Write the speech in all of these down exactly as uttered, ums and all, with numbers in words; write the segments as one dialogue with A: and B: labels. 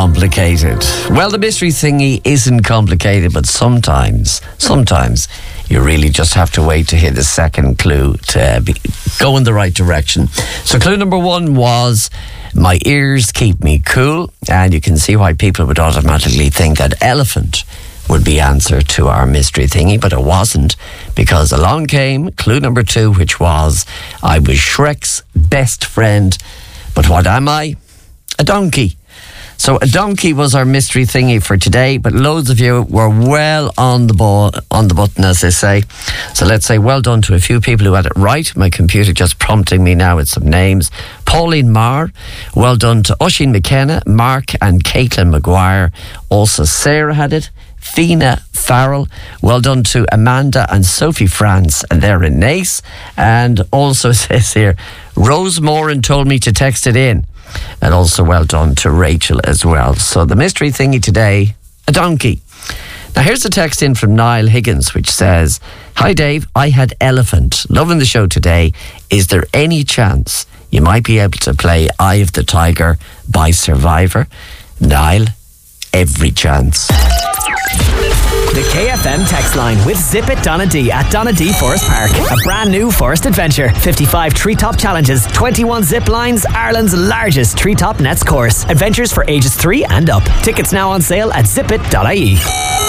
A: complicated. Well, the mystery thingy isn't complicated, but sometimes, sometimes you really just have to wait to hear the second clue to be, go in the right direction. So clue number one was my ears keep me cool, and you can see why people would automatically think that elephant would be answer to our mystery thingy, but it wasn't, because along came clue number two, which was I was Shrek's best friend. But what am I? A donkey. So a donkey was our mystery thingy for today, but loads of you were well on the ball, on the button, as they say. So let's say well done to a few people who had it right. My computer just prompting me now with some names. Pauline Marr, well done to Oisin McKenna, Mark and Caitlin Maguire. Also Sarah had it. Fina Farrell, well done to Amanda and Sophie France, and they're in Nace. And also says here, Rose Moran told me to text it in. And also well done to Rachel as well. So the mystery thingy today, a donkey. Now here's a text in from Niall Higgins, which says, hi Dave, I had elephant. Loving the show today. Is there any chance you might be able to play Eye of the Tiger by Survivor? Niall, every chance.
B: The K F M text line with Zip It Donadee at Donadee Forest Park. A brand new forest adventure. fifty-five treetop challenges, twenty-one zip lines, Ireland's largest treetop nets course. Adventures for ages three and up. Tickets now on sale at zip it dot I E.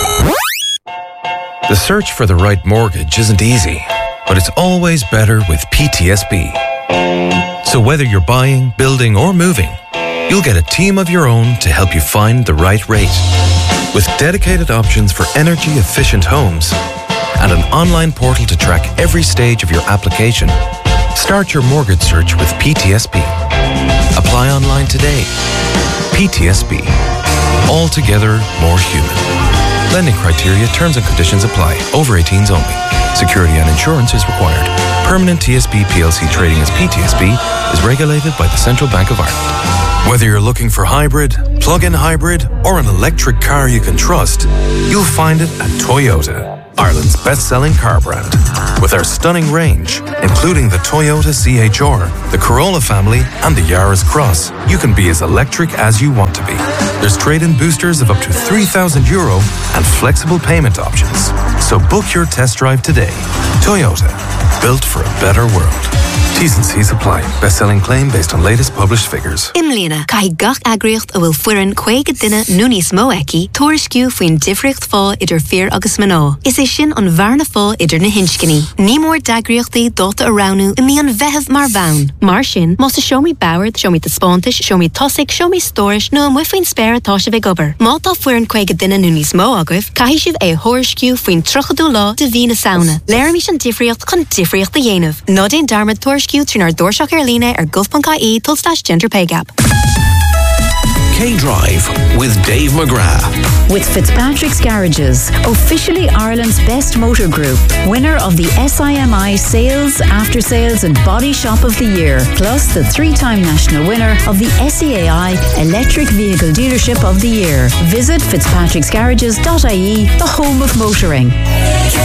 C: The search for the right mortgage isn't easy, but it's always better with P T S B. So whether you're buying, building or moving, you'll get a team of your own to help you find the right rate. With dedicated options for energy-efficient homes and an online portal to track every stage of your application, start your mortgage search with P T S B. Apply online today. P T S B. Altogether more human. Lending criteria, terms and conditions apply. Over eighteens only. Security and insurance is required. Permanent T S B P L C trading as P T S B is regulated by the Central Bank of Ireland. Whether you're looking for hybrid, plug-in hybrid, or an electric car you can trust, you'll find it at Toyota, Ireland's best-selling car brand. With our stunning range, including the Toyota C H R, the Corolla family, and the Yaris Cross, you can be as electric as you want to be. There's trade-in boosters of up to three thousand euro and flexible payment options. So book your test drive today. Toyota, built for a better world. T's and C's apply. Best-selling claim based on latest published figures.
D: Imlína, cai gach agriocht a bhfuil fuireann chuige duine núnís mó eici, tuairisciú faoin difriocht fá idir fear agus mná. Is é sin an bharna fá idir na hinscinní. Ní mór dagriochtaí dóta aránu i mí an bheitheh mar bhain. Mar sin, más a show me bauard, show me the spontish, show me tossic, show me storish, no an wifaoin spare atá se bheith gobar. Má tá fuireann chuige duine núnís mó agah, cai siad é thuairisciú faoin trochadú lá de bhí na sauna. Léir mis an difriocht chun difriocht a dhéanamh. Nó déon darmad tuairisciú trín ar dúirseach ar líne ar gulf.ie tull slash gender pay gap.
E: K-Drive with Dave McGrath.
F: With Fitzpatrick's Garages, officially Ireland's best motor group, winner of the S I M I Sales, After Sales and Body Shop of the Year, plus the three-time national winner of the S E A I Electric Vehicle Dealership of the Year. Visit fitzpatricks garages dot I E, the home of motoring.